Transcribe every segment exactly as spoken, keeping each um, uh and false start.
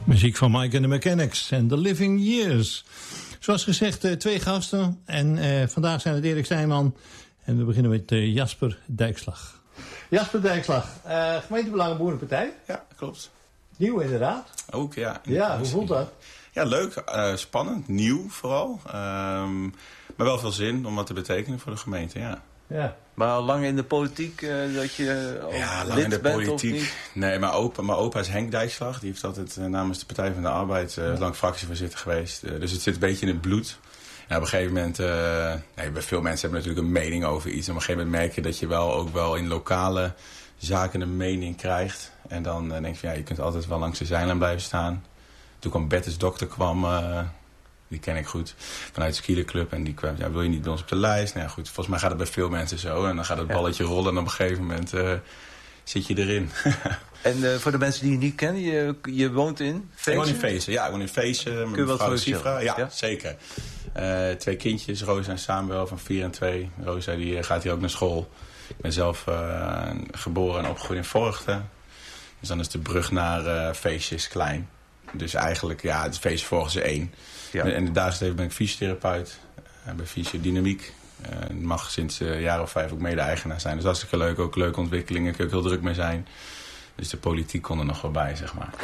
Muziek van Mike and the Mechanics en The Living Years. Zoals gezegd, uh, twee gasten. En uh, vandaag zijn het Erik Stijnman. En we beginnen met uh, Jasper Dijkslag. Jasper Dijkslag, uh, gemeentebelangen Boerenpartij. Ja, klopt. Nieuw inderdaad. Ook, ja. Ja, hoe voelt dat? Ja, leuk. Uh, spannend. Nieuw vooral. Um, maar wel veel zin om wat te betekenen voor de gemeente, ja. Ja. Maar al lang in de politiek, uh, dat je uh, ja, lang lid in de bent politiek. Of niet? Nee, mijn opa, mijn opa is Henk Dijkslag. Die heeft altijd uh, namens de Partij van de Arbeid uh, lang fractievoorzitter geweest. Uh, dus het zit een beetje in het bloed. En op een gegeven moment, uh, nee, veel mensen hebben natuurlijk een mening over iets. En op een gegeven moment merk je dat je wel ook wel in lokale zaken een mening krijgt. En dan uh, denk je van ja, je kunt altijd wel langs de zijlijn blijven staan. Toen kwam Bertus Dokter kwam... Uh, Die ken ik goed vanuit de skielerclub. En die kwam, ja, wil je niet bij ons op de lijst? Nou ja, goed, volgens mij gaat het bij veel mensen zo. En dan gaat het balletje rollen en op een gegeven moment uh, zit je erin. En uh, voor de mensen die je niet kennen, je, je woont in Veesen? Ik woon in Veesen, ja. Ik woon in Veesen. Met mevrouw Sifra. Ja, ja, zeker. Uh, twee kindjes, Rosa en Samuel van vier en twee. Rosa die uh, gaat hier ook naar school. Ik ben zelf uh, geboren en opgegroeid in Vorchten. Dus dan is de brug naar uh, Veesen is klein. Dus eigenlijk, ja, het Veesen volgens ze één. Ja. En in de dagelijks leven ben ik fysiotherapeut uh, bij Fysiodynamiek. Uh, mag sinds een uh, jaar of vijf ook mede-eigenaar zijn. Dus hartstikke leuk, ook leuke ontwikkelingen. Kun je ook heel druk mee zijn. Dus de politiek kon er nog wel bij, zeg maar.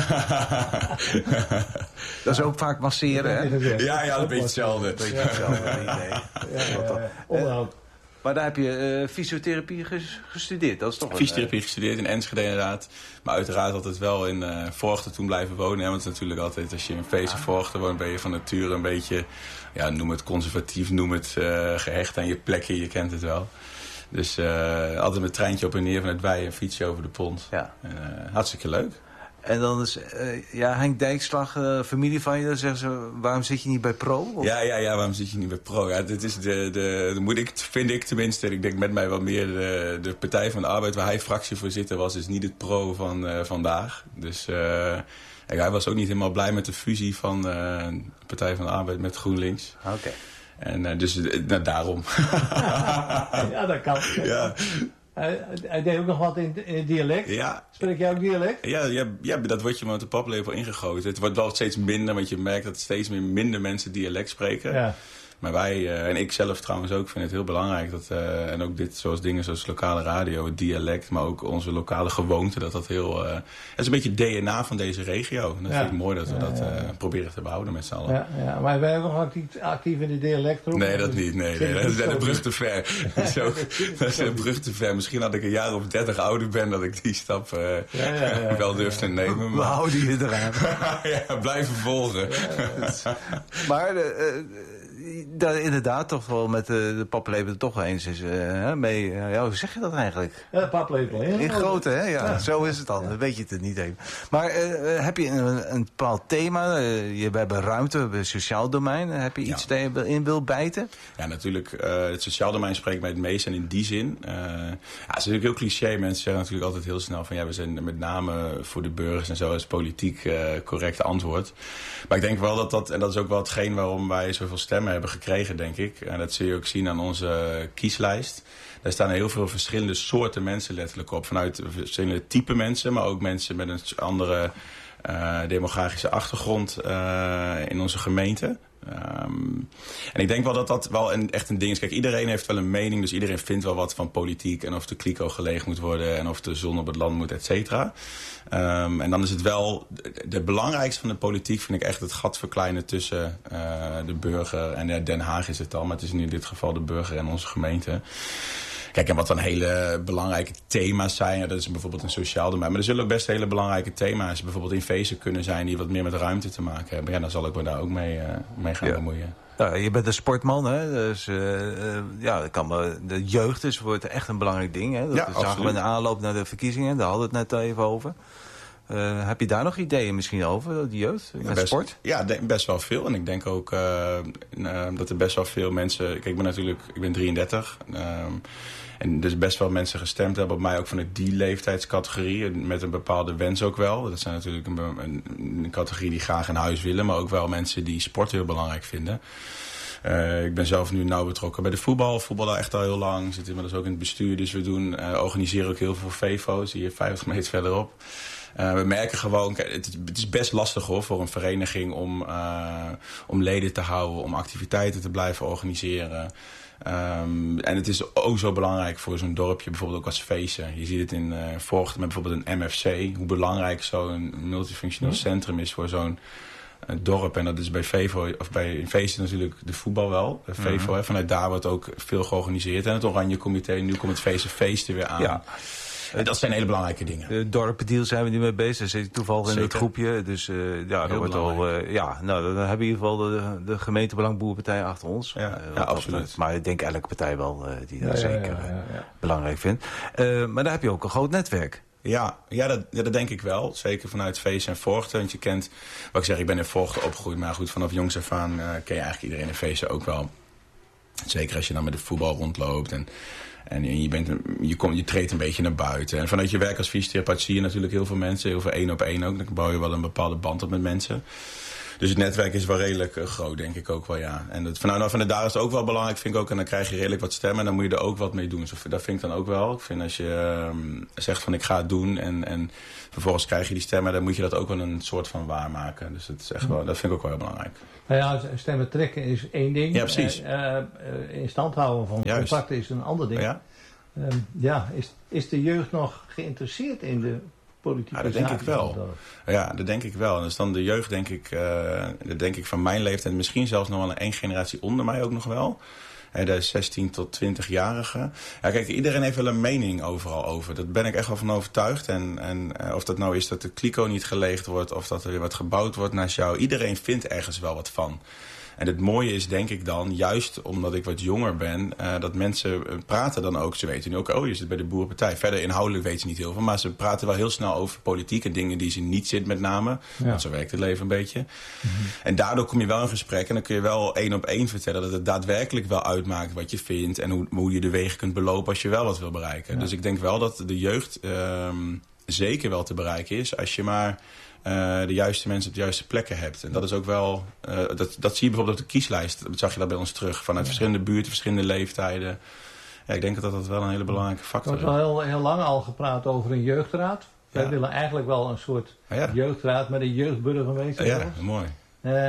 Dat is ook vaak masseren, hè? Ja, ja, een beetje hetzelfde. Een beetje hetzelfde idee. Ja, ja, ja. Maar daar heb je uh, fysiotherapie ges- gestudeerd. Dat is toch fysiotherapie een, uh... gestudeerd in Enschede inderdaad. Maar uiteraard altijd wel in uh, Vorchten toen blijven wonen. Hè? Want het is natuurlijk altijd, als je in Veesen Vorchten woont, ben je van nature een beetje, ja, noem het conservatief, noem het uh, gehecht aan je plekje. Je kent het wel. Dus uh, altijd met treintje op en neer vanuit Wei en fietsje over de pont. Ja. Uh, hartstikke leuk. En dan is, uh, ja, Henk Dijkslag, uh, familie van je, dan zeggen ze, waarom zit je niet bij Pro? Of? Ja, ja, ja, waarom zit je niet bij Pro? Ja, dit is de, de, de moet ik, vind ik tenminste, ik denk met mij wel meer de, de Partij van de Arbeid, waar hij fractievoorzitter was, is niet het Pro van uh, vandaag. Dus uh, hij was ook niet helemaal blij met de fusie van uh, de Partij van de Arbeid met GroenLinks. Oké. Okay. En uh, dus uh, nou, daarom. Ja, dat kan. Ja. Hij, hij deed ook nog wat in, in dialect. Ja. Spreek jij ook dialect? Ja, ja, ja, dat wordt je maar met de paplepel ingegoten. Het wordt wel steeds minder, want je merkt dat steeds meer minder mensen dialect spreken. Ja. Maar wij, uh, en ik zelf trouwens ook, vind het heel belangrijk. Dat, uh, en ook dit, zoals dingen zoals lokale radio, het dialect, maar ook onze lokale gewoonte. Dat dat heel, uh, het is een beetje het D N A van deze regio. En dat ja. vind ik mooi dat we ja, dat uh, ja, ja. proberen te behouden met z'n allen. Ja, ja, maar wij ook nog actief, actief in de dialectgroep? Nee, dat niet. Nee, nee, dat is de brug te ver. Dat is, ook, dat is de brug te ver. Misschien dat ik een jaar of dertig ouder ben, dat ik die stap uh, ja, ja, ja, wel durf te nemen. Maar... We houden je eraan. Ja, blijven volgen. Ja, ja. Maar... Uh, dat inderdaad toch wel met de, de paplepel er toch wel eens is uh, mee. Uh, ja, hoe zeg je dat eigenlijk? Ja, paplepel. Hè? In grote, hè? Ja, ja, zo is het dan. Ja. Dan weet je het er niet even. Maar uh, heb je een, een bepaald thema? Uh, je, we hebben ruimte, we hebben een sociaal domein. Heb je iets ja. dat je in wil bijten? Ja, natuurlijk. Uh, het sociaal domein spreekt mij het meest. En in die zin, uh, ja, het is natuurlijk heel cliché. Mensen zeggen natuurlijk altijd heel snel van ja, we zijn met name voor de burgers en zo is politiek uh, correcte antwoord. Maar ik denk wel dat dat, en dat is ook wel hetgeen waarom wij zoveel stemmen hebben gekregen, denk ik. En dat zul je ook zien aan onze kieslijst. Daar staan heel veel verschillende soorten mensen letterlijk op. Vanuit verschillende type mensen, maar ook mensen met een andere uh, demografische achtergrond uh, in onze gemeente. Um, en ik denk wel dat dat wel een, echt een ding is. Kijk, iedereen heeft wel een mening, dus iedereen vindt wel wat van politiek en of de kliko geleegd moet worden en of de zon op het land moet, et cetera. Um, en dan is het wel, de belangrijkste van de politiek vind ik echt het gat verkleinen tussen uh, de burger en uh, Den Haag is het al, maar het is in dit geval de burger en onze gemeente. Kijk, en wat dan hele belangrijke thema's zijn, ja, dat is bijvoorbeeld een sociaal domein. Maar er zullen ook best hele belangrijke thema's bijvoorbeeld in Veesen kunnen zijn die wat meer met ruimte te maken hebben. Ja, dan zal ik me daar ook mee, uh, mee gaan ja. bemoeien. Ja, je bent een sportman, hè? Dus uh, uh, ja, kan me, de jeugd is wordt echt een belangrijk ding. Hè? Dat ja, zagen absoluut. We in de aanloop naar de verkiezingen, daar hadden we het net even over. Uh, heb je daar nog ideeën misschien over, de jeugd, met ja, best, sport? Ja, de, best wel veel. En ik denk ook uh, uh, dat er best wel veel mensen... Kijk, ik ben natuurlijk ik ben drieëndertig. Uh, en dus best wel mensen gestemd hebben op mij ook vanuit die leeftijdscategorie. Met een bepaalde wens ook wel. Dat zijn natuurlijk een, een, een categorie die graag een huis willen. Maar ook wel mensen die sport heel belangrijk vinden. Uh, ik ben zelf nu nauw betrokken bij de voetbal. Voetbal daar echt al heel lang. Zit inmiddels ook in het bestuur. Dus we doen, uh, organiseren ook heel veel V E F O's hier vijftig meter verderop. Uh, we merken gewoon, het is, het is best lastig hoor voor een vereniging om, uh, om leden te houden, om activiteiten te blijven organiseren. Um, en het is ook zo belangrijk voor zo'n dorpje, bijvoorbeeld ook als feesten. Je ziet het in uh, Voogd met bijvoorbeeld een M F C, hoe belangrijk zo'n multifunctioneel ja. centrum is voor zo'n uh, dorp. En dat is bij Vevo, of bij feesten natuurlijk de voetbal wel. De Vevo, mm-hmm. hè, vanuit daar wordt ook veel georganiseerd. En het Oranje Comité, nu komt het feesten feesten weer aan. Ja. Dat zijn hele belangrijke dingen. De dorpendeal zijn we nu mee bezig. Daar zit ik toevallig Zeker. in het groepje. Dus uh, ja, dat wordt al, uh, ja, nou, dan hebben we in ieder geval de, de gemeentebelang boerenpartij achter ons. Ja, uh, ja absoluut. Dat, maar ik denk elke partij wel uh, die dat ja, zeker ja, ja, ja, ja. belangrijk vindt. Uh, maar daar heb je ook een groot netwerk. Ja, ja, dat, ja, dat denk ik wel. Zeker vanuit Feest en Voogten. Want je kent, wat ik zeg, ik ben in Voogten opgegroeid. Maar goed, vanaf jongs af aan uh, ken je eigenlijk iedereen in Feesten ook wel. Zeker als je dan met de voetbal rondloopt en... En je, bent, je, komt, je treedt een beetje naar buiten. En vanuit je werk als fysiotherapeut zie je natuurlijk heel veel mensen. Heel veel één op één ook. Dan bouw je wel een bepaalde band op met mensen. Dus het netwerk is wel redelijk uh, groot, denk ik ook wel, ja. En dat, vanuit, vanuit daar is het ook wel belangrijk, vind ik ook. En dan krijg je redelijk wat stemmen. En dan moet je er ook wat mee doen. Dus dat vind ik dan ook wel. Ik vind als je uh, zegt van ik ga het doen. En, en vervolgens krijg je die stemmen. Dan moet je dat ook wel een soort van waarmaken. Dus dat, is echt wel, dat vind ik ook wel heel belangrijk. Nou ja, stemmen trekken is één ding. Ja, precies. Uh, uh, in stand houden van Juist. contacten is een ander ding. Ja, uh, ja is, is de jeugd nog geïnteresseerd in de politieke ja, dat denk ik wel. Ja, dat denk ik wel. En dus dan de jeugd, denk ik, uh, dat denk ik van mijn leeftijd, misschien zelfs nog wel een één generatie onder mij ook nog wel. He, de zestien tot twintig-jarigen. Ja, kijk, iedereen heeft wel een mening overal over. Daar ben ik echt wel van overtuigd. En, en uh, of dat nou is dat de kliko niet geleegd wordt, of dat er weer wat gebouwd wordt naast jou. Iedereen vindt ergens wel wat van. En het mooie is, denk ik dan, juist omdat ik wat jonger ben, uh, dat mensen praten dan ook. Ze weten nu ook, oh, je zit bij de Boerenpartij. Verder inhoudelijk weten ze niet heel veel, maar ze praten wel heel snel over politiek en dingen die ze niet zit met name. Ja. Want zo werkt het leven een beetje. Mm-hmm. En daardoor kom je wel in gesprek en dan kun je wel één op één vertellen dat het daadwerkelijk wel uitmaakt wat je vindt en hoe, hoe je de wegen kunt belopen als je wel wat wil bereiken. Ja. Dus ik denk wel dat de jeugd uh, zeker wel te bereiken is als je maar Uh, de juiste mensen op de juiste plekken hebt. En dat is ook wel, uh, dat, dat zie je bijvoorbeeld op de kieslijst. Dat zag je dat bij ons terug. Vanuit ja. verschillende buurten, verschillende leeftijden. Ja, ik denk dat dat wel een hele belangrijke factor is. Er wordt wel heel, heel lang al gepraat over een jeugdraad. Wij ja. willen eigenlijk wel een soort ah, ja. jeugdraad met een jeugdburgemeester. Ja, ja, mooi. Uh,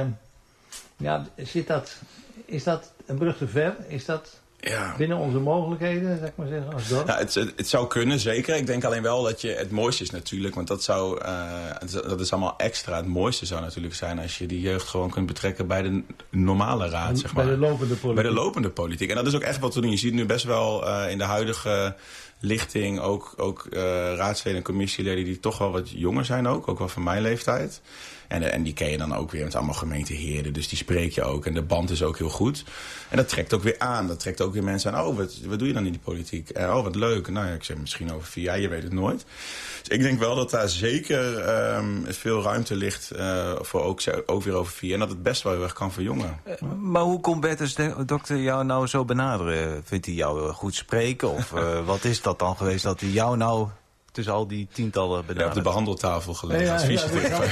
ja, zit dat, is dat een brug te ver? Is dat ja. binnen onze mogelijkheden, zeg ik maar zeggen, als dorp? Ja, het, het, het zou kunnen, zeker. Ik denk alleen wel dat je, het mooiste is natuurlijk, want dat zou, uh, dat is allemaal extra. Het mooiste zou natuurlijk zijn als je die jeugd gewoon kunt betrekken bij de normale raad, en, zeg maar. Bij de lopende politiek. Bij de lopende politiek. En dat is ook echt wat we doen. Je ziet nu best wel uh, in de huidige lichting ook, ook uh, raadsleden en commissieleden die toch wel wat jonger zijn ook. Ook wel van mijn leeftijd. En, en die ken je dan ook weer met allemaal gemeenteheerden. Dus die spreek je ook. En de band is ook heel goed. En dat trekt ook weer aan. Dat trekt ook weer mensen aan. Oh, wat, wat doe je dan in die politiek? En, oh, wat leuk. Nou ja, ik zeg misschien over vier jaar. Je weet het nooit. Dus ik denk wel dat daar zeker um, veel ruimte ligt uh, voor ook, ook weer over vier. En dat het best wel heel erg kan verjongen. Uh, maar hoe komt Bertus dokter jou nou zo benaderen? Vindt hij jou goed spreken? Of uh, wat is dat dan geweest dat hij jou nou tussen al die tientallen benaderd? Ja, op de behandeltafel gelegen ja, als fysiotherapeut.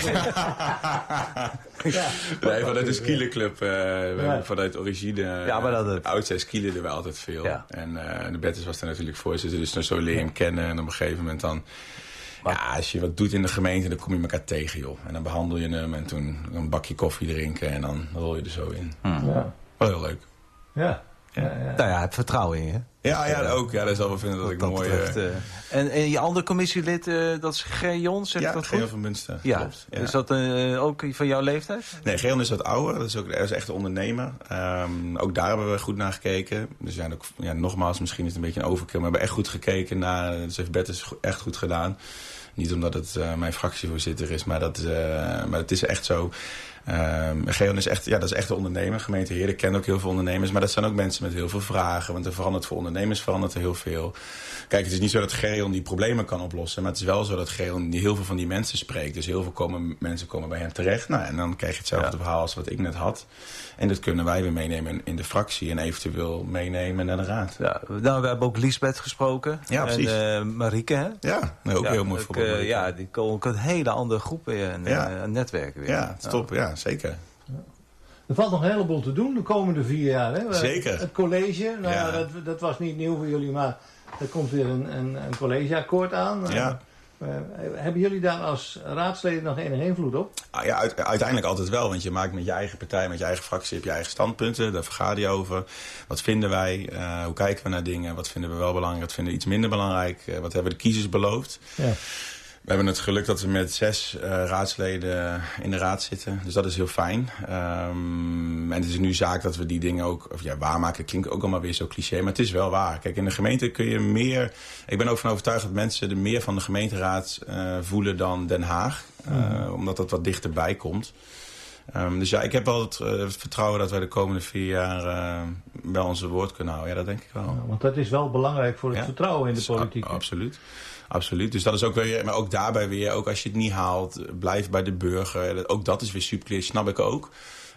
Ja, ja. Nee, vanuit de skielerclub, uh, ja. vanuit origine. Ja, maar dat het oudste skielerden we altijd veel. Ja. En uh, de Bertus was daar natuurlijk voorzitter, dus dan zo leer je hem kennen. En op een gegeven moment dan, ja, als je wat doet in de gemeente, dan kom je elkaar tegen, joh. En dan behandel je hem en toen een bakje koffie drinken en dan rol je er zo in. Hmm. Ja. Wel heel leuk. Ja. Ja. Ja, ja. Nou ja, het vertrouwen in je. Ja, ja, ook. Ja, dat zal wel vinden dat, dat ik dat mooi... Betreft, uh... en, en je andere commissielid, uh, dat is Gerjon, zeg ja, dat Gerjon van Munster. Ja. Klopt. Ja. Is dat uh, ook van jouw leeftijd? Nee, Gerjon is wat ouder. Dat is ook, hij is echt een ondernemer. Um, ook daar hebben we goed naar gekeken. Dus ja, ook, ja, nogmaals, misschien is het een beetje een overkill. Maar we hebben echt goed gekeken naar... Dus heeft Bertus echt goed gedaan. Niet omdat het uh, mijn fractievoorzitter is, maar dat, uh, maar het is echt zo... Um, Gerjon is echt, ja, dat is echt een ondernemer. Gemeente Heerden kent ook heel veel ondernemers. Maar dat zijn ook mensen met heel veel vragen. Want er verandert voor ondernemers verandert er heel veel. Kijk, het is niet zo dat Gerjon die problemen kan oplossen. Maar het is wel zo dat Gerjon heel veel van die mensen spreekt. Dus heel veel komen, mensen komen bij hem terecht. Nou, en dan krijg je hetzelfde ja. verhaal als wat ik net had. En dat kunnen wij weer meenemen in de fractie. En eventueel meenemen naar de raad. Ja, nou, we hebben ook Liesbeth gesproken. Ja, precies. En uh, Marieke, hè? Ja, nou, ook ja, heel mooi ook, voorbeeld. Uh, ja, die komen ook een hele andere groep weer. En ja. uh, netwerken weer. Ja, top. Ja. Ja, zeker. Ja. Er valt nog een heleboel te doen de komende vier jaar. Hè? Zeker. Het college, nou, ja. dat, dat was niet nieuw voor jullie, maar er komt weer een, een, een collegeakkoord aan. Ja. Uh, hebben jullie daar als raadsleden nog enige invloed op? Ah, ja, uit, uiteindelijk altijd wel. Want je maakt met je eigen partij, met je eigen fractie, heb je eigen standpunten. Daar vergader je over. Wat vinden wij? Uh, hoe kijken we naar dingen? Wat vinden we wel belangrijk? Wat vinden we iets minder belangrijk? Uh, wat hebben de kiezers beloofd? Ja. We hebben het geluk dat we met zes uh, raadsleden in de raad zitten. Dus dat is heel fijn. Um, en het is nu zaak dat we die dingen ook... Of ja, waarmaken klinkt ook allemaal weer zo cliché. Maar het is wel waar. Kijk, in de gemeente kun je meer... Ik ben ook van overtuigd dat mensen er meer van de gemeenteraad uh, voelen dan Den Haag. Uh, mm. Omdat dat wat dichterbij komt. Um, dus ja, ik heb wel het, uh, het vertrouwen dat wij de komende vier jaar uh, bij onze woord kunnen houden. Ja, dat denk ik wel. Ja, want dat is wel belangrijk voor het ja? vertrouwen in de politiek. A- absoluut. Absoluut. Dus dat is ook weer, maar ook daarbij weer, ook als je het niet haalt, blijf bij de burger. Ook dat is weer super, snap ik ook.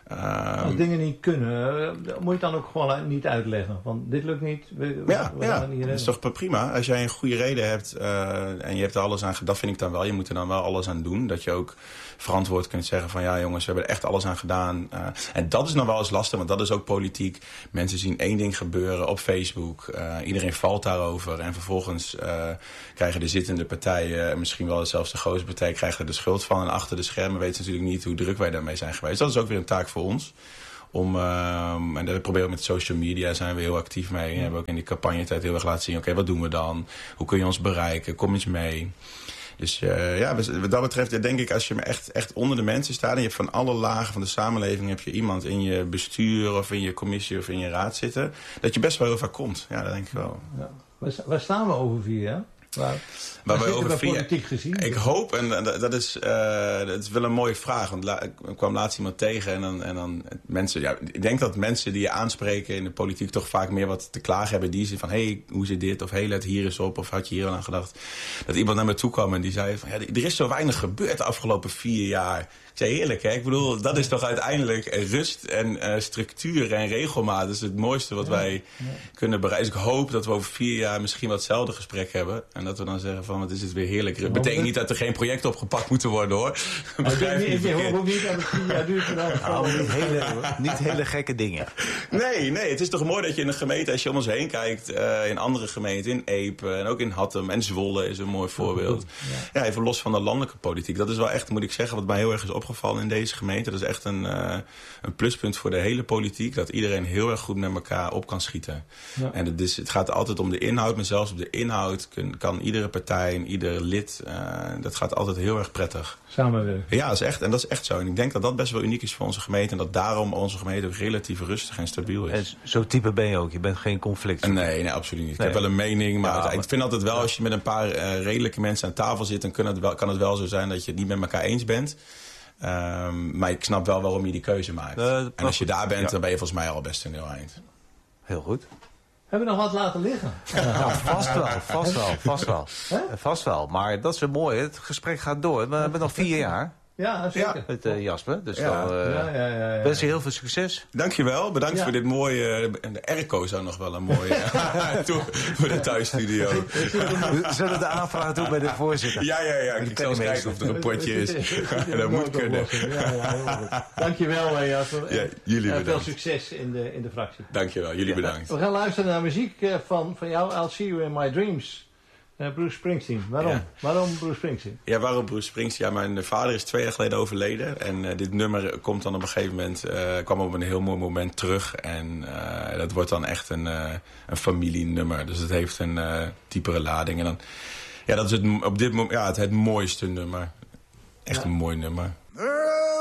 Um, als dingen niet kunnen, moet je het dan ook gewoon niet uitleggen. Want dit lukt niet, we, ja, we ja, gaan niet dat is toch prima. Als jij een goede reden hebt uh, en je hebt er alles aan, dat vind ik dan wel. Je moet er dan wel alles aan doen. Dat je ook verantwoord kunt zeggen van ja jongens, we hebben er echt alles aan gedaan. Uh, en dat is nog wel eens lastig, want dat is ook politiek. Mensen zien één ding gebeuren op Facebook. Uh, iedereen valt daarover. En vervolgens uh, krijgen de zittende partijen, misschien wel zelfs de grootste partij, krijgen er de schuld van. En achter de schermen weten ze natuurlijk niet hoe druk wij daarmee zijn geweest. Dat is ook weer een taak voor ons. Om, uh, en dat proberen we met social media, zijn we heel actief mee. We hebben ook in die campagnetijd heel erg laten zien, oké, okay, wat doen we dan? Hoe kun je ons bereiken? Kom eens mee. Dus uh, ja, wat dat betreft denk ik, als je echt, echt onder de mensen staat en je hebt van alle lagen van de samenleving heb je iemand in je bestuur of in je commissie of in je raad zitten, dat je best wel heel vaak komt. Ja, dat denk ik wel. Ja. Waar, waar staan we over vier jaar? Waar, waar wij over vier, politiek gezien? Ik hoop, en dat is, uh, dat is wel een mooie vraag, want la, ik kwam laatst iemand tegen en dan, en dan mensen, ja, ik denk dat mensen die je aanspreken in de politiek toch vaak meer wat te klagen hebben. Die zien van, hé, hey, hoe zit dit? Of hé, hey, let hier eens op. Of had je hier al aan gedacht? Dat iemand naar me toe kwam en die zei van, ja, er is zo weinig gebeurd de afgelopen vier jaar. Ik zei, heerlijk, hè? Ik bedoel, dat is toch uiteindelijk rust en uh, structuur en regelmaat. Dat is het mooiste wat ja, wij ja. kunnen bereiken. Dus ik hoop dat we over vier jaar misschien wat hetzelfde gesprek hebben. En dat we dan zeggen van, wat is het weer heerlijk. Dat betekent niet dat er geen projecten opgepakt moeten worden, hoor. Begrijp je niet? Ik hoop niet dat het vier jaar duurt. Nou, niet, hele, niet hele gekke dingen. Nee, nee, het is toch mooi dat je in een gemeente, als je om ons heen kijkt, uh, in andere gemeenten, in Epe en ook in Hattem en Zwolle is een mooi voorbeeld. Ja, even los van de landelijke politiek. Dat is wel echt, moet ik zeggen, wat mij heel erg is opgevallen. Geval in deze gemeente. Dat is echt een, uh, een pluspunt voor de hele politiek. Dat iedereen heel erg goed met elkaar op kan schieten. Ja. En het, is, het gaat altijd om de inhoud. Maar zelfs op de inhoud kun, kan iedere partij en ieder lid... Uh, dat gaat altijd heel erg prettig. Samenwerken. Ja, dat is echt, en dat is echt zo. En ik denk dat dat best wel uniek is voor onze gemeente. En dat daarom onze gemeente ook relatief rustig en stabiel is. En zo type ben je ook? Je bent geen conflict? Nee, nee, absoluut niet. Nee. Ik heb wel een mening. Maar, ja, maar ik vind altijd wel, als je met een paar uh, redelijke mensen aan tafel zit... dan kan het, wel, kan het wel zo zijn dat je het niet met elkaar eens bent... Um, maar ik snap wel waarom je die keuze maakt. Uh, en als je daar bent, ja. dan ben je volgens mij al best een heel eind. Heel goed. Hebben we nog wat laten liggen? Ja, vast wel, vast wel, vast wel. Huh? Vast wel. Maar dat is weer mooi. Het gesprek gaat door. We hebben nog vier jaar. Ja, zeker. Ja. Met uh, Jasper. Dus ja. dan uh, ja, ja, ja, ja. wens je heel veel succes. Dankjewel. Bedankt ja. voor dit mooie... De airco zou nog wel een mooie... toe voor de thuisstudio. We zullen de aanvraag doen bij de voorzitter. Ja, ja, ja. Ik zal eens kijken of er een potje is. Dat moet kunnen. Ja, ja, heel goed. Dankjewel, Jasper. Ja, jullie bedankt. Veel succes in de, in de fractie. Dankjewel. Jullie bedankt. We gaan luisteren naar muziek van, van jou. I'll See You In My Dreams. Uh, Bruce Springsteen. Waarom? Ja. Waarom Bruce Springsteen? Ja, waarom Bruce Springsteen? Ja, mijn vader is twee jaar geleden overleden. En uh, dit nummer komt dan op een gegeven moment... Uh, kwam op een heel mooi moment terug. En uh, dat wordt dan echt een, uh, een familienummer. Dus het heeft een uh, diepere lading. En dan, ja, dat is het, op dit moment ja, het, het mooiste nummer. Echt ja. een mooi nummer.